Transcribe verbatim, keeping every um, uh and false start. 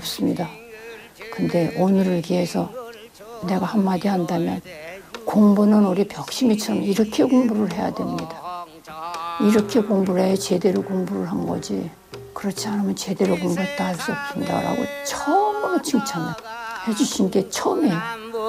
없습니다. 근데 오늘을 기해서 내가 한마디 한다면 공부는 우리 벽심이처럼 이렇게 공부를 해야 됩니다. 이렇게 공부를 해야 제대로 공부를 한 거지. 그렇지 않으면 제대로 공부했다 할 수 없습니다. 라고 처음으로 칭찬을 해주신 게 처음이에요.